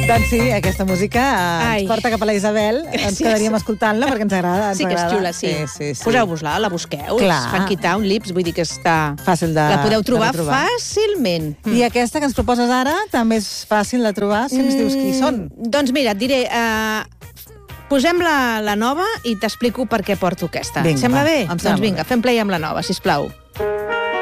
Doncs sí, aquesta música ens porta cap a la Isabel. Ens quedaríem escoltant-la perquè ens agrada. Sí que és xula, sí. Poseu-vos-la, la busqueu. Funky Town Lips, vull dir que està... Fàcil de... La podeu trobar fàcilment. I aquesta que ens proposes ara també és fàcil de trobar, si ens dius qui són. Doncs mira, et diré... Posem la nova i t'explico per què porto aquesta. Vinga, Sembla bé? Doncs vinga, fem play amb la nova, sisplau.